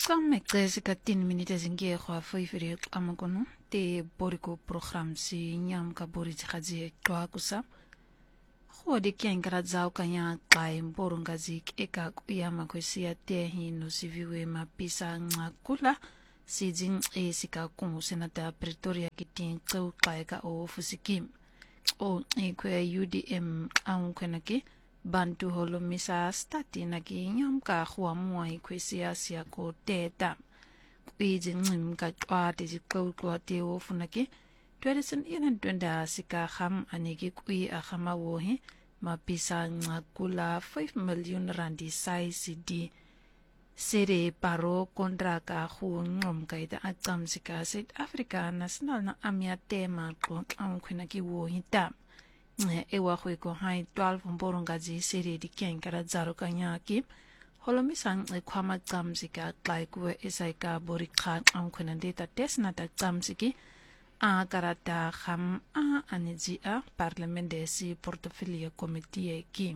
Samen met ik 10 minuten een keer ga 5 uur amakono te boriko program si nyam ka boriti khazi twa kusa go de kenkara zao kanya kai mborungazi eka kuyama kwesiya te hino siviwe mapisa ngakula sijin esika kungu senata Pretoria kitin tau kai ka o fusikim o ikwe UDM aunkenaki Bantu holomisa stati naki nyam ka huamua ikwesiya siya ko teta kuiji ngim ka twate jikau kwa te ofunaki 2021 sika ham aniki kui ahama wohi mapisa ngakula 5 million randi sai CD sere paro kontra ka hu ngom kaida atam sika South Africa national na amia tema ko aunkenaki wohi tam ewa ko hai 12 mborongazi seri di kenkara zaro kanyaki holomisang kwama tsamsika klaikwe esaika borikha amkhunandeta tesnata tsamsiki a karata kham a aniji a parliamente si portfolio committee ki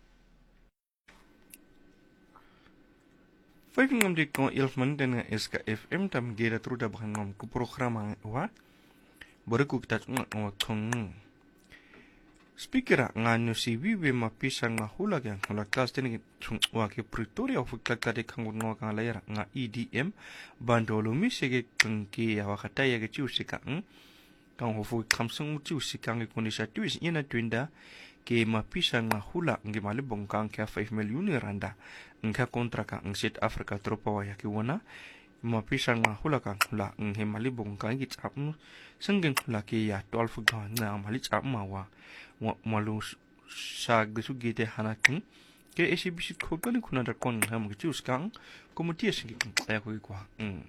Fagingam di ko ilfman den SKFM tam gera truda bahangam ku programa wa boriku kita ngwa kong Speaker ngano si wiwe mapisang nga hulag yang hulag tas din wa ke Pretoria of kakade kangun nga ka layar nga EDM bandolo mi sege kangki ya wakataya ke chiusika kang hofu kamsung chiusika ngi kondisa tuis ina twinda ke mapisang nga hula ngi malibong kang ka 5 million randa nga kontra ka ng South Africa tropa wa yaki wana mapisang nga hula kang hula ngi malibong kang gitsap senggeng hula ke ya 12 ga na malitsap mawa malu sag de sugite hanakin ke exhibition ko kan kuna da kon ham ke chus kang komite singi ya ko kwa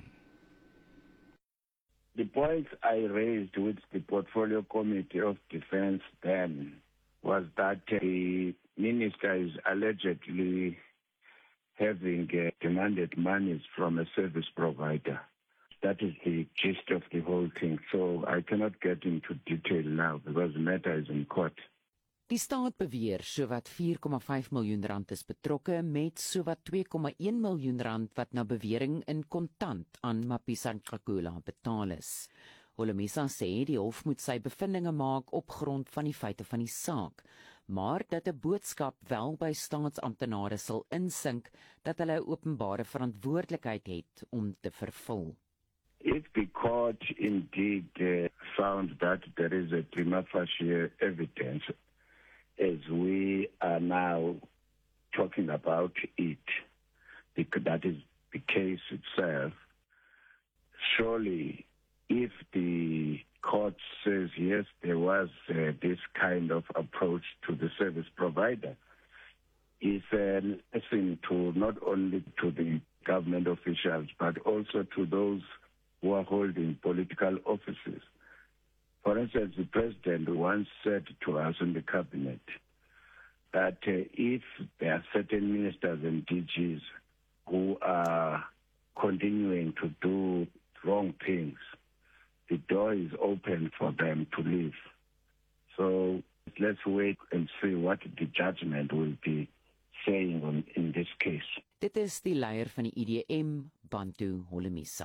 The points I raised with the Portfolio Committee of Defense then was that the minister is allegedly having demanded monies from a service provider. That is the gist of the whole thing. So I cannot get into detail now because the matter is in court. Die staat beweer sowat 4,5 miljoen rand is betrokke met sowat 2,1 miljoen rand wat na bewering in kontant aan Mapisa Ngakula betaal is. Holomisa sê die hof moet sy bevindinge maak op grond van die feite van die saak, maar dat 'n boodskap wel by staatsamptenare sal insink dat hulle 'n openbare verantwoordelikheid het om te vervul. If the court indeed found that there is a prima facie evidence, as we are now talking about it, that is the case itself, surely if the court says, yes, there was this kind of approach to the service provider, is a lesson to not only to the government officials, but also to those who are holding political offices. For instance, the president once said to us in the cabinet that if there are certain ministers and DGs who are continuing to do wrong things, the door is open for them to leave. So let's wait and see what the judgment will be saying in this case. Dit is die leier van die IDM, Bantu Holomisa.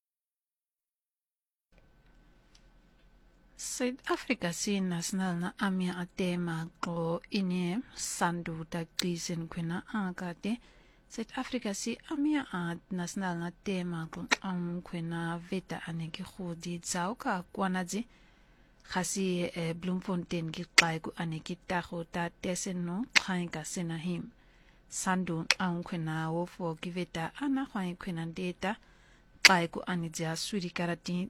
South Africa si national na amia atema ko ine sandu da glisen kwena agate South Africa si amia at national na tema ko kwena veta aneki khodi zao ka kwanaji khasi Bloemfontein ki qaiku aneki tago ta teseno khainka senahim sandu kwena wofo kiveta ana kwena data qaiku anija suri karati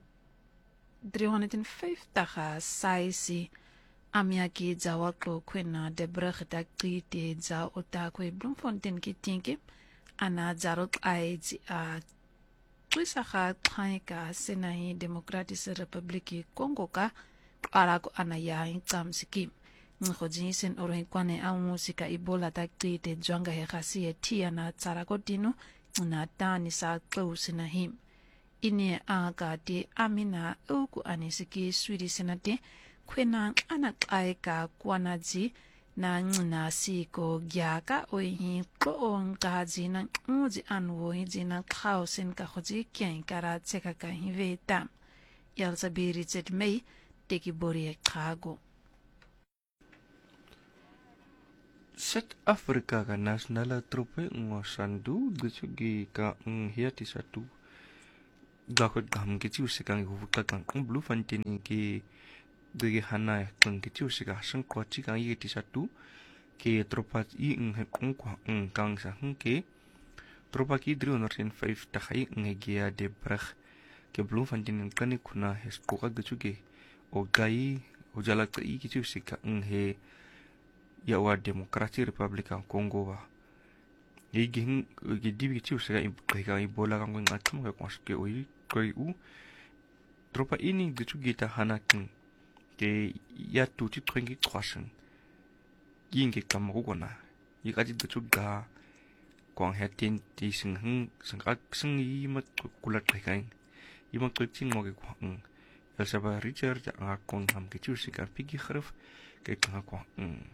350 saisi amiaki zawako kwena de brug da krite za otakwe Bloemfontein kitinki ana zarok aizi a twisaha thaika senahi Democratic Republic Congo ka arako anaya intsamsiki ngojinsen oroikwane a musika ibola da krite zwanga he khasi tiana tsarakotino na tani sa close na him ine aga de amina uku anisiki swidi senate kwena ana aika kwanaji na ncina siko gyaka o hi ko on ka jina uji anwo hi jina khausen ka khoji kyan kara tseka ka hi veta yal sabiri zet mei teki bori khago Suid-Afrika ka nasionale troepe ngosandu disugi ka hiati satu gakot gam kitiu sekang huvuka kang Bloemfontein ki dege hana kang kitiu seka sang kwachi kang hiati satu ke tropa i kwa kang sa ke tropa ki 305 takai ngegia de brug ke Bloemfontein kani kuna hespoka disugi o gai o jala kai kitiu seka he ya wa demokrasi Republika Kongo wa igin gidibi tiu sega implika ibola kang ngeng atam ka kwaske oi koi u tropa ini ditu gita hanakin ke ya tu ti trengi kwasen yinge kamago kona yikaji ditu ga kwang hetin ti sing sangak sing yi mat kulat kai yi mat tin mo ke kwang Elsaba Richard ja kon ham ke tiu sega pigi khrif ke kang kwang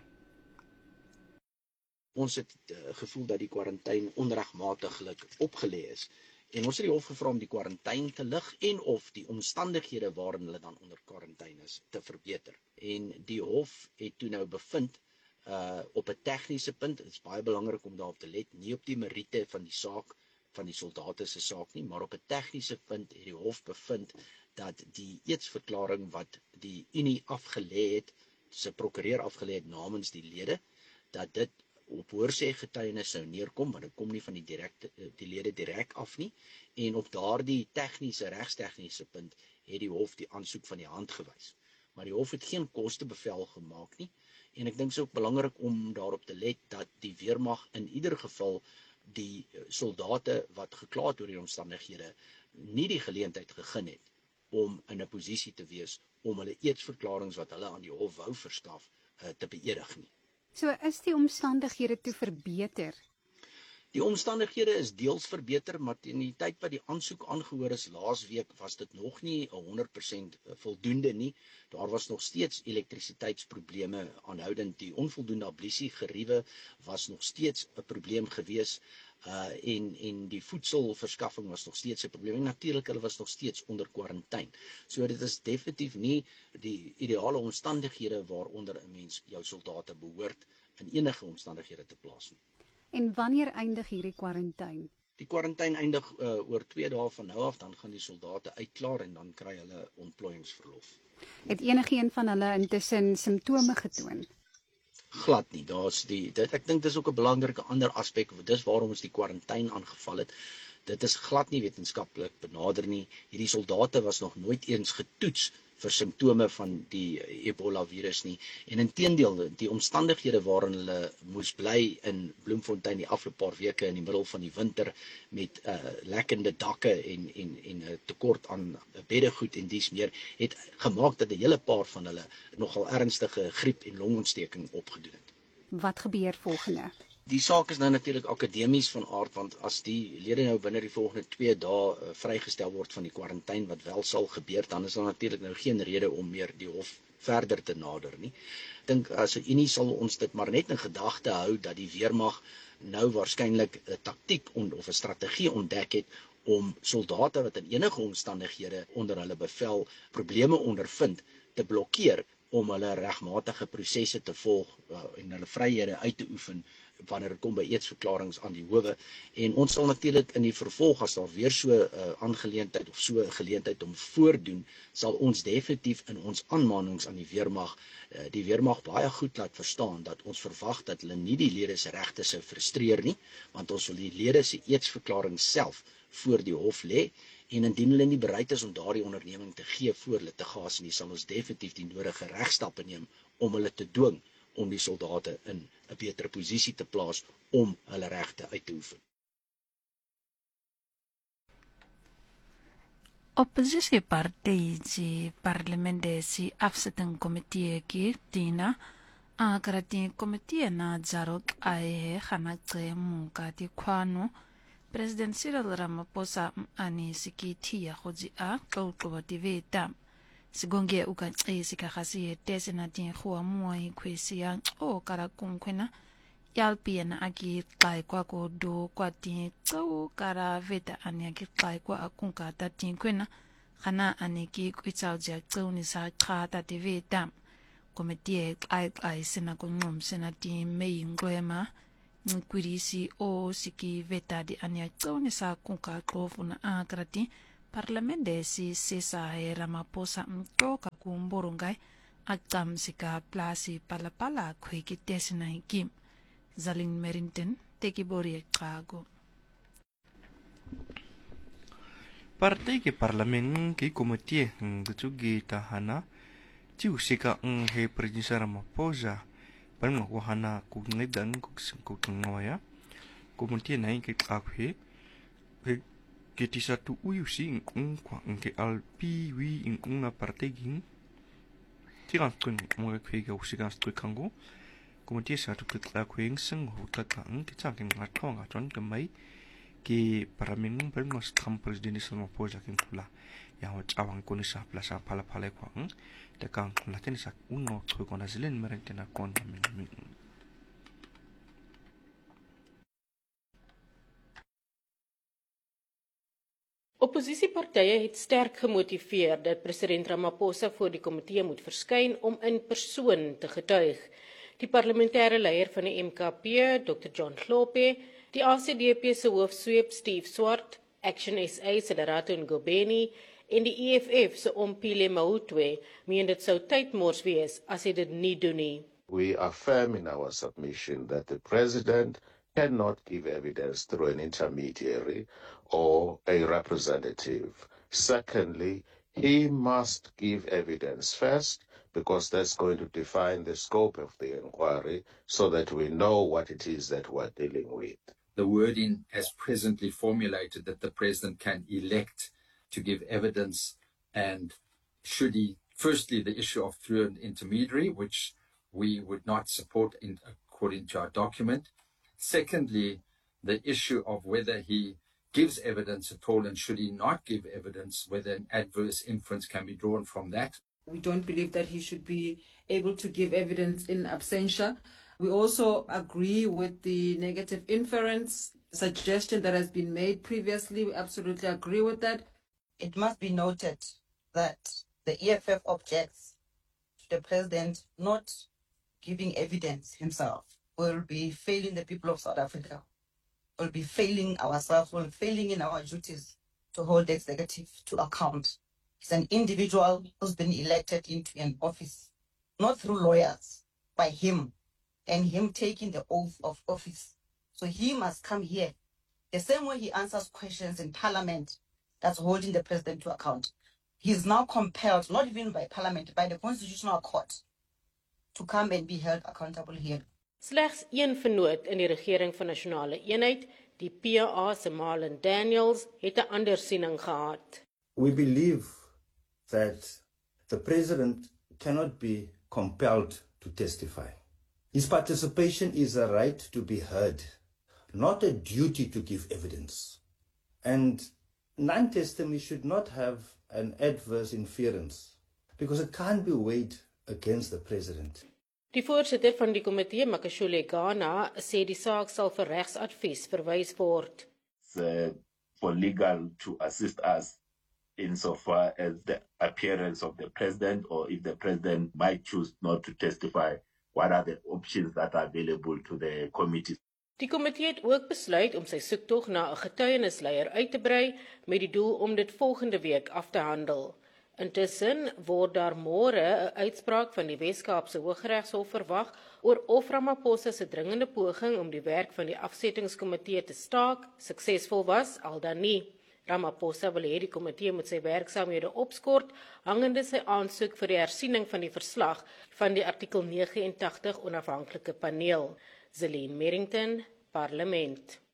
Ons het gevoel dat die kwarantyne onregmatiglik opgelê is. En ons het die hof gevra om die kwarantyne te lig en of die omstandighede waarin hulle dan onder kwarantyne is te verbeter. En die hof het toe nou bevind op 'n tegniese punt, dit is baie belangrik om daarop te let, nie op die meriete van die saak van die soldate se saak nie, maar op 'n tegniese punt het die hof bevind dat die eedsverklaring wat die Unie afgelê het, se prokureur afgelê het namens die lede, dat dit op hoorsê getuienis sou neerkom, want dit kom nie van die lede direk af nie, en op daardie regstegniese punt het die hof die aansoek van die hand gewys. Maar die hof het geen kostebevel gemaak nie, en ek dink dit is ook belangrik om daarop te let dat die weermag in ieder geval die soldate wat gekla het oor die omstandighede nie die geleentheid gegee het om in 'n posisie te wees om hulle eedsverklaringe wat hulle aan die hof wou verskaf te beëdig nie. So is die omstandighede toe verbeter? Die omstandighede is deels verbeter, maar teen die tyd wat die aansoek aangehoor is laasweek was dit nog nie 100% voldoende nie. Daar was nog steeds elektrisiteitsprobleme aanhoudend. Die onvoldoende ablusie geriewe was nog steeds 'n probleem gewees. En die voedselverskaffing was nog steeds 'n probleem. En natuurlik hulle was nog steeds onder kwarantyne. So dit is definitief nie die ideale omstandighede waaronder 'n mens jou soldate behoort in enige omstandighede te plaas nie. En wanneer eindig hierdie kwarantyne? Die kwarantyne eindig oor 2 dae van nou af, dan gaan die soldate uitklaar en dan kry hulle ontplooiingsverlof. Het enigiemand van hulle intussen simptome getoon? Glad nie. Ek dink dis ook 'n belangrike ander aspek, dis waarom ons die kwarantyne aangeval het. Dit is glad nie wetenskaplik benader nie. Hierdie soldate was nog nooit eens getoets vir simptome van die Ebola virus nie. En inteendeel, die omstandighede waarin hulle moes bly in Bloemfontein die afgelope paar weke in die middel van die winter met lekkende dakke en 'n tekort aan beddegoed en dies meer, het gemaak dat 'n hele paar van hulle nogal ernstige griep en longontsteking opgedoen het. Wat gebeur volgende? Die saak is nou natuurlik akademies van aard, want as die lede nou binne die volgende 2 dae vrygestel word van die kwarantyne, wat wel sal gebeur, dan is daar natuurlik nou geen rede om meer die hof verder te nader nie. Ek dink as 'n Unie sal ons dit maar net in gedagte hou dat die weermag nou waarskynlik 'n taktiek of 'n strategie ontdek het om soldate wat in enige omstandighede onder hulle bevel probleme ondervind te blokkeer om hulle regmatige prosesse te volg en hulle vryhede uit te oefen wanneer dit kom by eedsverklaringe aan die howe. En ons sal natuurlik in die vervolg, as daar weer so 'n aangeleentheid of so 'n geleentheid om voordoen, sal ons definitief in ons aanmanings aan die weermag baie goed laat verstaan dat ons verwag dat hulle nie die lede se regte sou frustreer nie, want ons wil die lede se eedsverklaring self voor die hof lê. En indien hulle nie bereid is om daardie onderneming te gee voor litigasie nie, sal ons definitief die nodige regstappe neem om hulle te dwing om die soldate in 'n beter posisie te plaas om hulle regte uit te oefen. Oppositiepartij die parlementêre afzettingkomitee ki tina akrati komitee na zarok ai khanaqe muka ti khwano President Cyril Ramaphosa ani sikiti ya khoji a qoqoba tiveta sigonge uka sika khasi tesena tin khua muai khwesiya o kara kunkhwena yalpiena aki kai kwa ko do kwa tin tso kara veta anya ki kai kwa akunka ta tin kwena khana aneki kwitsao ja tso ni sa kha ta te veta komitie ai sena ko ngom sena tin meingwema nkwirisi o siki veta di anya tso ni sa kunka klofuna akrati Parlemende si sesa Ramaphosa mtoka kumborungai akam sika plasi palapala kweki tesina kim Zalin Merrington teki bori kago. Partai ke parlemen ke komitie ngtugi tahana tiu sika he presidente Ramaphosa parma ko hana ku ngedan ku ngoya komitie nai ke akhe ke tisatu uyusi kwa ke alpi wi inga partegin tiran kun mo ke ke usika stu kango komitie sa tu kla kweng seng hu ta kang ke cha ke ngathong aton ke mai ke paramin per nos kam president Ramaphosa kin kula ya wa chawang kun sa plasa phala phala kwang de kang la ten sa ungo tru kona zilen mereng tena kon min Oppositiepartye het sterk gemotiveer dat president Ramaphosa voor die komitee moet verskyn om in persoon te getuig. Die parlementêre leier van die MKP, Dr. John Hlophe, die ACDP se hoofsweep Steve Swart, Action SA se Lerato Ngobeni en die EFF se Ompile Mautwe meen dit sou tydmors wees as hy dit nie doen nie. We affirm in our submission that the president cannot give evidence through an intermediary or a representative. Secondly, he must give evidence first because that's going to define the scope of the inquiry so that we know what it is that we're dealing with. The wording as presently formulated that the president can elect to give evidence, and should he, firstly, the issue of through an intermediary, which we would not support according to our document. Secondly, the issue of whether he gives evidence at all, and should he not give evidence, whether an adverse inference can be drawn from that. We don't believe that he should be able to give evidence in absentia. We also agree with the negative inference suggestion that has been made previously. We absolutely agree with that. It must be noted that the EFF objects to the president not giving evidence himself. Will be failing the people of South Africa. Will be failing ourselves. Will be failing in our duties to hold the executive to account. He's an individual who's been elected into an office, not through lawyers, by him, and him taking the oath of office. So he must come here. The same way he answers questions in Parliament, that's holding the president to account. He's now compelled, not even by Parliament, by the Constitutional Court, to come and be held accountable here. Slegs een vennoot in die regering van nasionale eenheid, die PA se Marlon Daniels, het 'n ander siening gehad. We believe that the president cannot be compelled to testify. His participation is a right to be heard, not a duty to give evidence. And non-testimony should not have an adverse inference because it can't be weighed against the president. Die voorsitter van die komitee, Makashule Ghana, sê die saak sal vir regsadvies verwys word. For legal to assist us insofar as the appearance of the president, or if the president might choose not to testify, what are the options that are available to the committee. Die komitee het ook besluit om sy soektog na 'n getuienisleier uit te brei met die doel om dit volgende week af te handel. Intussen word daar môre 'n uitspraak van die Wes-Kaapse Hooggeregshof verwag oor of Ramaphosa se dringende poging om die werk van die afsettingskomitee te staak suksesvol was al dan nie. Ramaphosa wil hê die komitee moet sy werksaamhede opskort hangende sy aansoek vir die hersiening van die verslag van die artikel 89 onafhanklike paneel. Zalin Merrington, Parlement.